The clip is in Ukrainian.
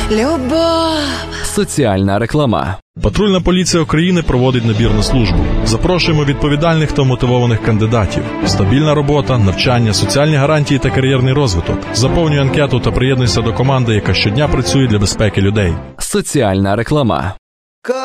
Любов. Соціальна реклама. Патрульна поліція України проводить набір на службу. Запрошуємо відповідальних та мотивованих кандидатів. Стабільна робота, навчання, соціальні гарантії та кар'єрний розвиток. Заповнюй анкету та приєднуйся до команди, яка щодня працює для безпеки людей. Соціальна реклама.